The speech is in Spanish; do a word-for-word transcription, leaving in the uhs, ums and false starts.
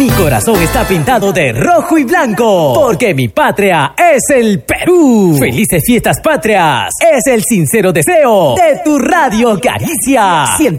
Mi corazón está pintado de rojo y blanco, porque mi patria es el Perú. Felices fiestas patrias, es el sincero deseo de tu Radio Caricia. Siente